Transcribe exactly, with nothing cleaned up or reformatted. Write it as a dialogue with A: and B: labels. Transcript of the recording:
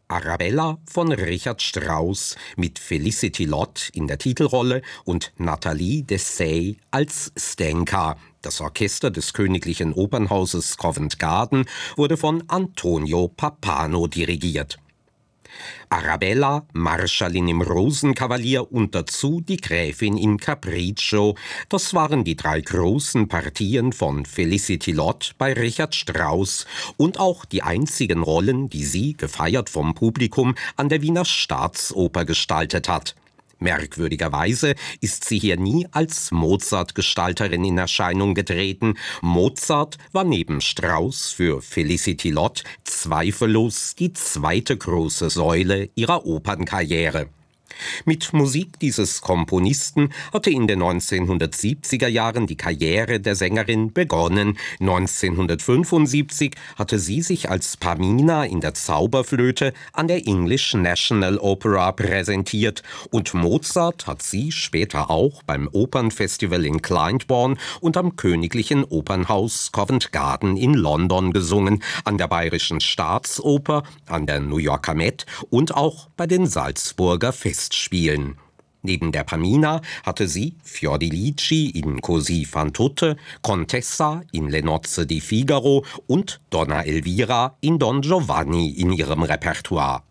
A: Arabella von Richard Strauss mit Felicity Lott in der Titelrolle und Nathalie Dessay als Stenka. Das Orchester des Königlichen Opernhauses Covent Garden wurde von Antonio Pappano dirigiert. Arabella, Marschallin im Rosenkavalier und dazu die Gräfin in Capriccio. Das waren die drei großen Partien von Felicity Lott bei Richard Strauss und auch die einzigen Rollen, die sie, gefeiert vom Publikum, an der Wiener Staatsoper gestaltet hat. Merkwürdigerweise ist sie hier nie als Mozart-Gestalterin in Erscheinung getreten. Mozart war neben Strauss für Felicity Lott zweifellos die zweite große Säule ihrer Opernkarriere. Mit Musik dieses Komponisten hatte in den neunzehnhundertsiebziger Jahren die Karriere der Sängerin begonnen. neunzehnhundertfünfundsiebzig hatte sie sich als Pamina in der Zauberflöte an der English National Opera präsentiert und Mozart hat sie später auch beim Opernfestival in Glyndebourne und am Königlichen Opernhaus Covent Garden in London gesungen, an der Bayerischen Staatsoper, an der New Yorker Met und auch bei den Salzburger Festspielen. Neben der Pamina hatte sie Fiordilici in Così fan tutte, Contessa in Le nozze di Figaro und Donna Elvira in Don Giovanni in ihrem Repertoire.